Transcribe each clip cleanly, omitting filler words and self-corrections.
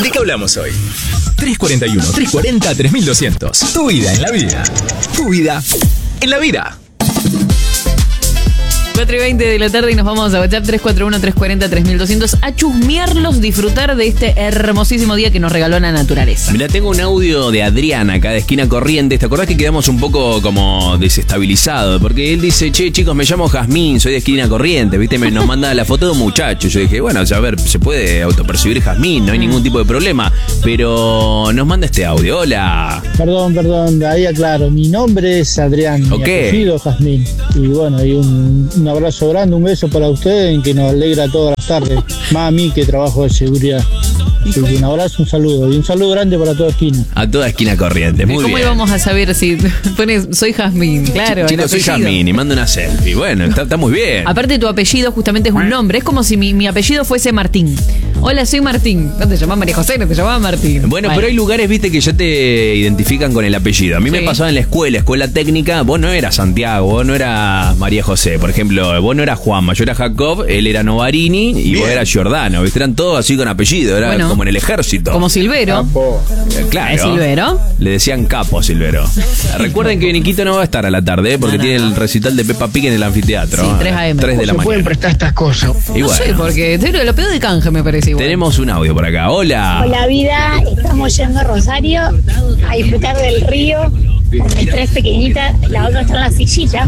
¿De qué hablamos hoy? 341, 340, 3200. Tu vida en la vida. Tu vida en la vida. 4:20 de la tarde y nos vamos a WhatsApp 341-340-3200 a chusmearlos, disfrutar de este hermosísimo día que nos regaló la naturaleza. Mira, tengo un audio de Adrián acá de Esquina Corrientes. ¿Te acordás que quedamos un poco como desestabilizados? Porque él dice, che, chicos, me llamo Jazmín, soy de Esquina Corrientes, ¿viste? Nos manda la foto de un muchacho. Yo dije, bueno, a ver, se puede autopercibir Jazmín, no hay ningún tipo de problema. Pero nos manda este audio. Hola. Perdón, ahí aclaro. Mi nombre es Adrián, mi apellido es Jazmín. Y bueno, y un abrazo grande, un beso para ustedes, que nos alegra todas las tardes. Más a mí que trabajo de seguridad. Así que un abrazo, un saludo. Y un saludo grande para toda Esquina. A toda Esquina Corrientes, muy bien. ¿Cómo íbamos a saber si pones soy Jazmín? Claro. Chicos, soy Jazmín y mando una selfie. Bueno, está muy bien. Aparte, tu apellido justamente es un nombre. Es como si mi apellido fuese Martín. Hola, soy Martín. No te llamás María José, no te llamás Martín. Bueno, pero hay lugares, viste, que ya te identifican con el apellido. A mí me pasaba en la escuela técnica. Vos no eras Santiago, vos no eras María José. Por ejemplo, vos no eras Juanma, yo era Jacob, él era Novarini y vos eras Giordano. ¿Viste? Eran todos así con apellido. Era como en el ejército. Como Silvero. Claro. ¿Es Silvero? Le decían Capo Silvero. Recuerden que Niquito no va a estar a la tarde porque tiene el recital de Peppa Pig en el anfiteatro. Sí, 3 a.m. 3 de la mañana. pueden prestar estas cosas? Y No sé, porque lo pedo de canje me parece igual. Tenemos un audio por acá. Hola. Hola vida, estamos yendo a Rosario a disfrutar del río con mis 3 pequeñitas, la otra está en la sillita,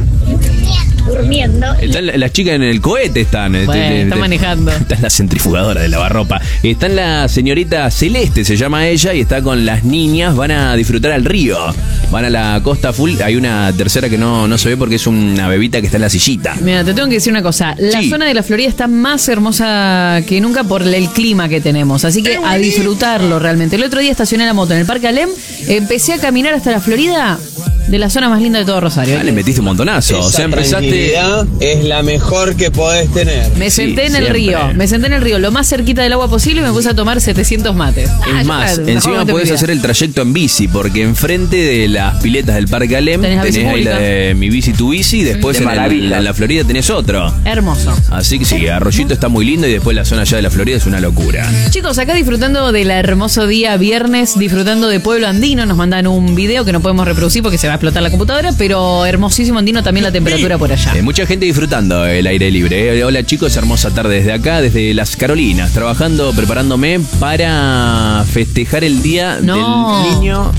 durmiendo. Están las chicas en el cohete, están. Está manejando. Está en la centrifugadora de lavarropa. Está en la señorita Celeste, se llama ella, y está con las niñas. Van a disfrutar al río. Van a la costa full. Hay una tercera que no se ve porque es una bebita que está en la sillita. Mira, te tengo que decir una cosa. La zona de la Florida está más hermosa que nunca por el clima que tenemos. Así que a disfrutarlo realmente. El otro día estacioné la moto en el Parque Alem. Empecé a caminar hasta la Florida, de la zona más linda de todo Rosario. Le metiste un montonazo. Esa o sea, empezaste. Es la mejor que podés tener. Me senté en el río, lo más cerquita del agua posible, y me puse a tomar 700 mates. Es más, encima podés hacer el trayecto en bici, porque enfrente de las piletas del Parque Alem tenés ahí la de Mi Bici Tu Bici, y después en la Florida tenés otro. Hermoso. Así que sí, Arroyito está muy lindo y después la zona allá de la Florida es una locura. Chicos, acá disfrutando del hermoso día viernes, disfrutando de Pueblo Andino, nos mandan un video que no podemos reproducir porque se va a explotar la computadora, pero hermosísimo Andino también la temperatura por allá. Mucha gente disfrutando el aire libre. Hola chicos, hermosa tarde desde acá, desde las Carolinas, trabajando, preparándome para festejar el día del niño.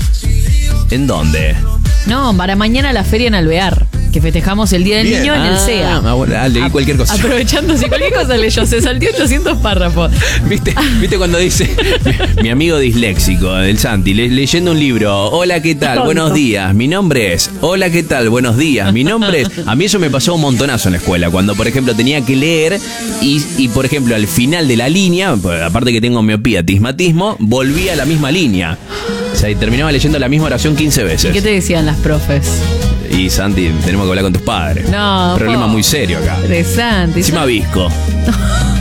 ¿En dónde? No, para mañana la feria en Alvear, que festejamos el Día del Niño en el CEA. Leí cualquier cosa. Aprovechando, si cualquier cosa leyó, se saltió 800 párrafos. ¿Viste cuando dice mi amigo disléxico, el Santi, leyendo un libro? Hola, ¿qué tal? Buenos días, mi nombre es. Hola, ¿qué tal? Buenos días, mi nombre es. A mí eso me pasó un montonazo en la escuela, cuando por ejemplo tenía que leer y por ejemplo al final de la línea, aparte que tengo miopía, astigmatismo, volvía a la misma línea. O sea, y terminaba leyendo la misma oración 15 veces. ¿Y qué te decían las profes? Y Santi, tenemos que hablar con tus padres. No. Problema muy serio acá. De Santi. Encima visco.